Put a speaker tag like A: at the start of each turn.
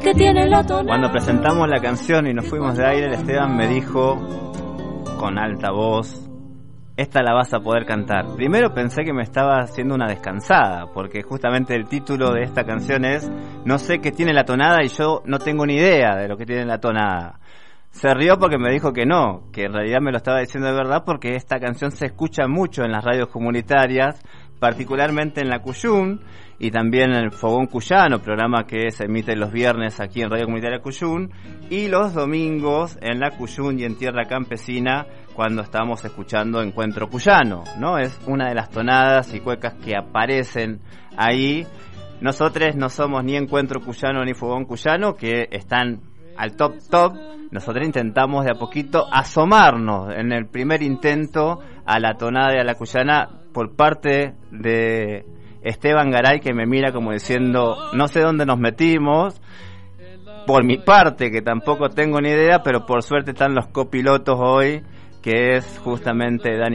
A: que tiene la tonada.
B: Cuando presentamos la canción y nos fuimos de aire, el Esteban me dijo con alta voz: esta la vas a poder cantar. Primero pensé que me estaba haciendo una descansada, porque justamente el título de esta canción es No sé qué tiene la tonada, y yo no tengo ni idea de lo que tiene la tonada. Se rió porque me dijo que no, que en realidad me lo estaba diciendo de verdad, porque esta canción se escucha mucho en las radios comunitarias, particularmente en la Cuyún y también en el Fogón Cuyano, programa que se emite los viernes aquí en Radio Comunitaria Cuyún, y los domingos en la Cuyún y en Tierra Campesina, cuando estamos escuchando Encuentro Cuyano, ¿no? Es una de las tonadas y cuecas que aparecen ahí. Nosotros no somos ni Encuentro Cuyano ni Fogón Cuyano, que están al top. Nosotros intentamos de a poquito asomarnos en el primer intento a la tonada y a la cuyana por parte de Esteban Garay, que me mira como diciendo no sé dónde nos metimos. Por mi parte, que tampoco tengo ni idea, pero por suerte están los copilotos hoy, que es justamente Dani